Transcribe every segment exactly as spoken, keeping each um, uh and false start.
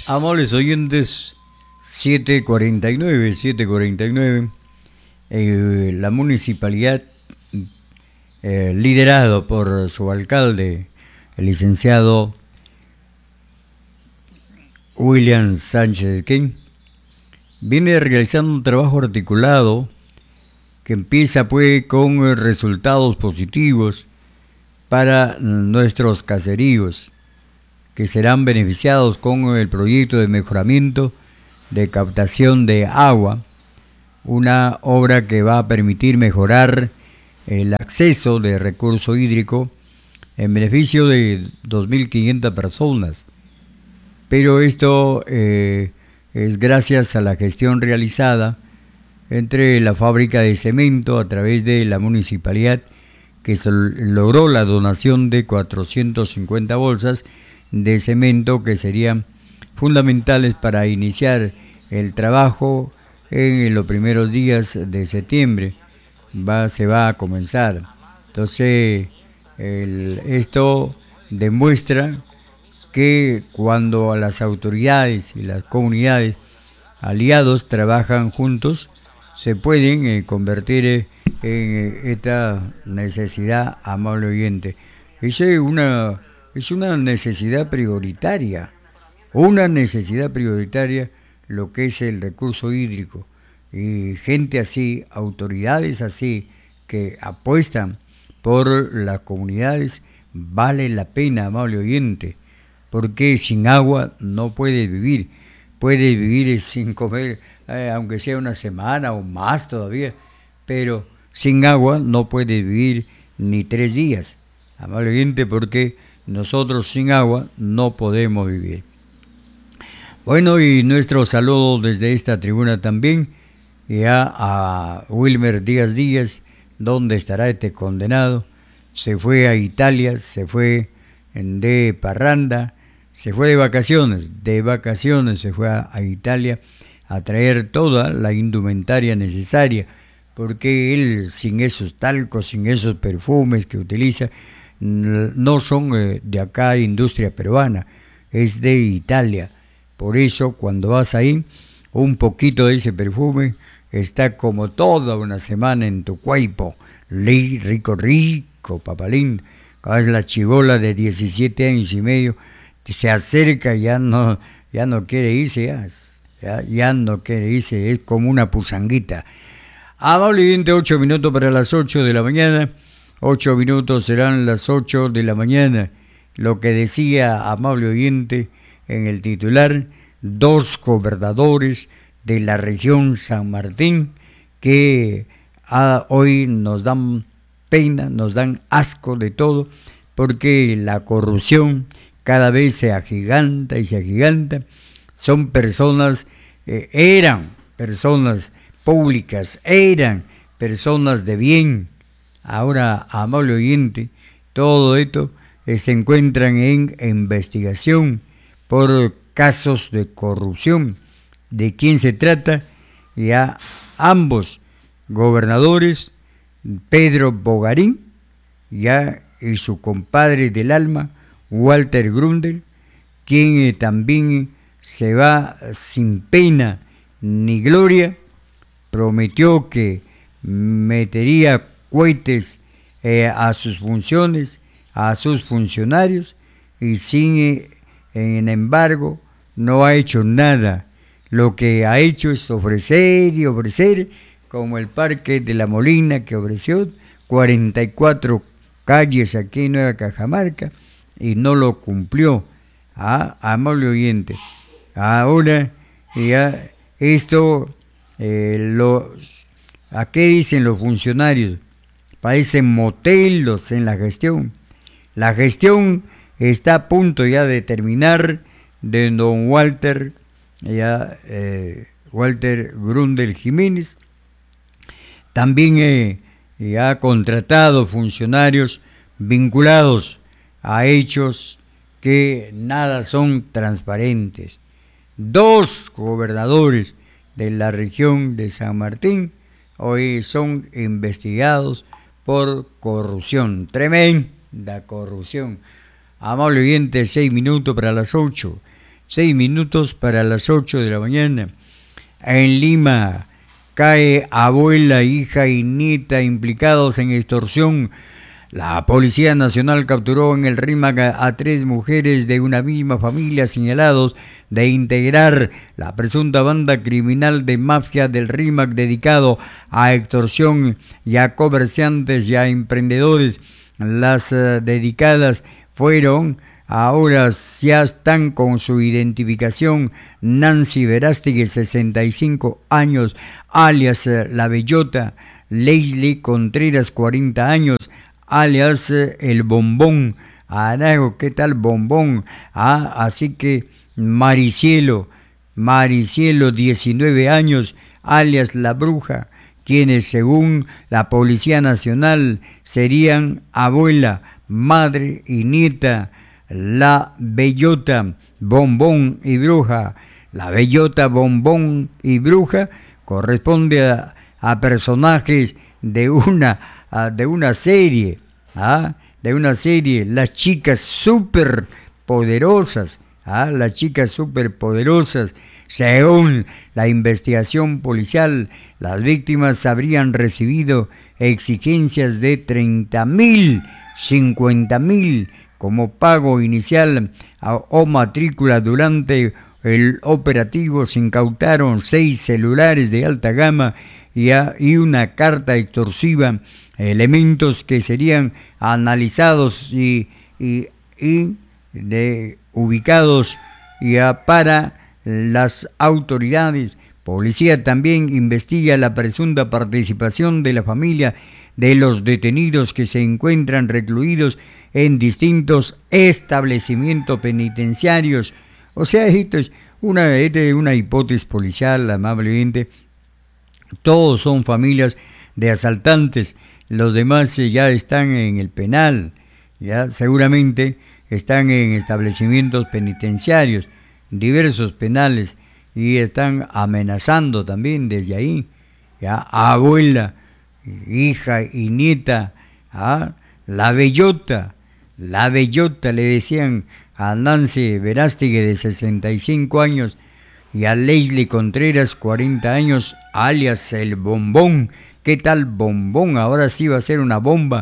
Amables oyentes, siete cuarenta y nueve, siete cuarenta y nueve, eh, la municipalidad, eh, liderado por su alcalde, el licenciado William Sánchez King, viene realizando un trabajo articulado que empieza pues con resultados positivos para nuestros caseríos, que serán beneficiados con el proyecto de mejoramiento de captación de agua, una obra que va a permitir mejorar el acceso de recurso hídrico en beneficio de dos mil quinientas personas. Pero esto eh, es gracias a la gestión realizada entre la fábrica de cemento a través de la municipalidad, que se logró la donación de cuatrocientas cincuenta bolsas de cemento que serían fundamentales para iniciar el trabajo en los primeros días de septiembre. Va, se va a comenzar. Entonces, el, esto demuestra que cuando las autoridades y las comunidades aliados trabajan juntos, se pueden eh, convertir eh, en esta necesidad, amable oyente. Esa es una Es una necesidad prioritaria, una necesidad prioritaria lo que es el recurso hídrico. Y gente así, autoridades así, que apuestan por las comunidades, vale la pena, amable oyente, porque sin agua no puede vivir. Puede vivir sin comer, eh, aunque sea una semana o más todavía, pero sin agua no puede vivir ni tres días, amable oyente, porque nosotros sin agua no podemos vivir. Bueno, y nuestro saludo desde esta tribuna también ya a Wilmer Díaz Díaz, donde estará este condenado. Se fue a Italia, se fue de parranda, se fue de vacaciones, de vacaciones se fue a, a Italia a traer toda la indumentaria necesaria, porque él sin esos talcos, sin esos perfumes que utiliza, no son eh, de acá, industria peruana, es de Italia. Por eso cuando vas ahí, un poquito de ese perfume está como toda una semana en tu cuerpo. Rico, rico, papalín. Cada vez la chibola de diecisiete años y medio se acerca, ya no, ya no quiere irse, ya, ya, ya no quiere irse, es como una pusanguita. Amable oyente, ocho minutos para las ocho de la mañana. Ocho minutos serán las ocho de la mañana. Lo que decía, amable oyente, en el titular, dos gobernadores de la región San Martín que ah, hoy nos dan pena, nos dan asco de todo, porque la corrupción cada vez se agiganta y se agiganta. Son personas, eh, eran personas públicas, eran personas de bien. Ahora, amable oyente, todo esto eh, se encuentran en investigación por casos de corrupción. ¿De quién se trata? Ya ambos gobernadores, Pedro Bogarín, ya y su compadre del alma, Walter Grundel, quien eh, también se va sin pena ni gloria, prometió que metería cohetes eh, a sus funciones, a sus funcionarios, y sin eh, en embargo no ha hecho nada. Lo que ha hecho es ofrecer y ofrecer, como el Parque de la Molina, que ofreció cuarenta y cuatro calles aquí en Nueva Cajamarca y no lo cumplió. Ah, amable oyente, ahora ya esto eh, lo ¿a qué dicen los funcionarios? Parecen motelos en la gestión. La gestión está a punto ya de terminar de don Walter, ya eh, Walter Grundel Jiménez. También eh, ya ha contratado funcionarios vinculados a hechos que nada son transparentes. Dos gobernadores de la región de San Martín hoy son investigados por corrupción, tremenda corrupción. Amable oyente, seis minutos para las ocho. seis minutos para las ocho de la mañana. En Lima cae abuela, hija y nieta implicados en extorsión. La Policía Nacional capturó en el Rímac a, a tres mujeres de una misma familia señalados de integrar la presunta banda criminal de mafia del Rímac dedicado a extorsión y a comerciantes y a emprendedores. Las uh, dedicadas fueron, ahora ya están con su identificación: Nancy Verástegui, sesenta y cinco años, alias uh, La Bellota; Leslie Contreras, cuarenta años, alias uh, El Bombón. Arago, ¿qué tal Bombón? Ah, así que Maricielo, Maricielo, diecinueve años, alias La Bruja, quienes según la Policía Nacional serían abuela, madre y nieta. La Bellota, Bombón y Bruja. La Bellota, Bombón y Bruja corresponde a, a personajes de una, a, de una serie, ¿ah? de una serie, las chicas súper poderosas. Ah, las chicas superpoderosas. Según la investigación policial, las víctimas habrían recibido exigencias de treinta mil, cincuenta mil como pago inicial o matrícula. Durante el operativo se incautaron seis celulares de alta gama y, a, y una carta extorsiva, elementos que serían analizados y, y, y de ubicados ya para las autoridades. Policía también investiga la presunta participación de la familia de los detenidos que se encuentran recluidos en distintos establecimientos penitenciarios. O sea, esto es una, una hipótesis policial, amablemente. Todos son familias de asaltantes, los demás ya están en el penal, ya seguramente están en establecimientos penitenciarios, diversos penales, y están amenazando también desde ahí, ya, abuela, hija y nieta. ¿Ah? La Bellota, la Bellota le decían a Nancy Verástegui, de sesenta y cinco años, y a Leslie Contreras, cuarenta años, alias El Bombón. ¿Qué tal Bombón? Ahora sí va a ser una bomba.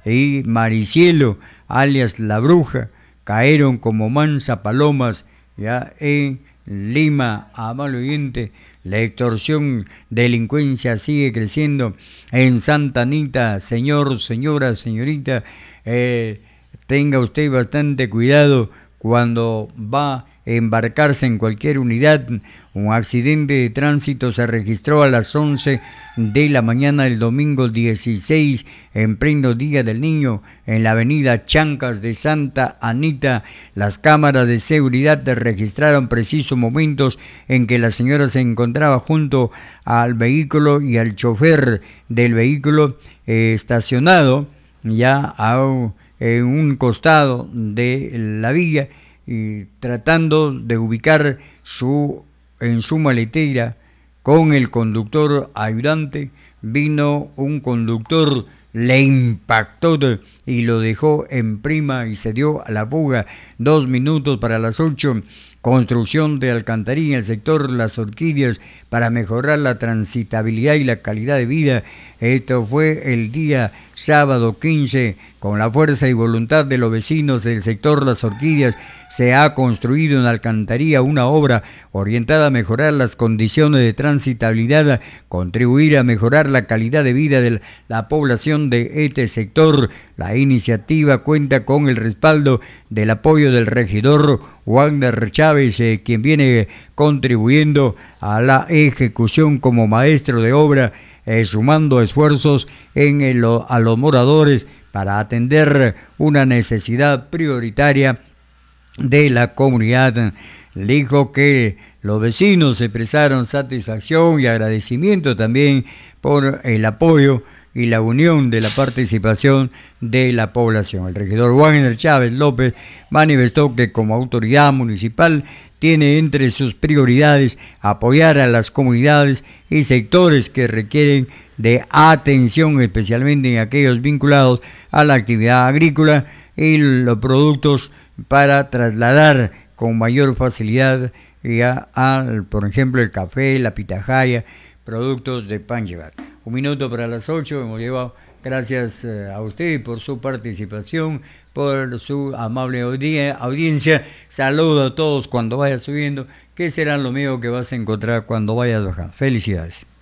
Y Maricielo, alias La Bruja, cayeron como mansa palomas ya en Lima. Amable oyente, la extorsión, delincuencia sigue creciendo en Santa Anita. Señor, señora, señorita, eh, tenga usted bastante cuidado cuando va a embarcarse en cualquier unidad. Un accidente de tránsito se registró a las once de la mañana del domingo dieciséis, en pleno Día del Niño, en la avenida Chancas de Santa Anita. Las cámaras de seguridad registraron precisos momentos en que la señora se encontraba junto al vehículo y al chofer del vehículo eh, estacionado ya a, en un costado de la vía, y tratando de ubicar su en su maletera con el conductor ayudante. Vino un conductor, le impactó y lo dejó en prima y se dio a la fuga. Dos minutos para las ocho. Construcción de alcantarilla en el sector Las Orquídeas para mejorar la transitabilidad y la calidad de vida. Esto fue el día sábado quince. Con la fuerza y voluntad de los vecinos del sector Las Orquídeas, se ha construido en alcantarilla una obra orientada a mejorar las condiciones de transitabilidad, contribuir a mejorar la calidad de vida de la población de este sector. La iniciativa cuenta con el respaldo del apoyo del regidor Wagner Chávez, eh, quien viene contribuyendo a la ejecución como maestro de obra, eh, sumando esfuerzos en el, a los moradores para atender una necesidad prioritaria de la comunidad. Dijo que los vecinos expresaron satisfacción y agradecimiento también por el apoyo y la unión de la participación de la población. El regidor Wagner Chávez López manifestó que como autoridad municipal tiene entre sus prioridades apoyar a las comunidades y sectores que requieren de atención, especialmente en aquellos vinculados a la actividad agrícola y los productos, para trasladar con mayor facilidad ya a, por ejemplo, el café, la pitahaya, productos de pan llevar. Un minuto para las ocho, hemos llevado, gracias eh, a usted por su participación, por su amable audi audiencia. Saludo a todos cuando vayas subiendo, que será lo mismo que vas a encontrar cuando vayas bajando. Felicidades.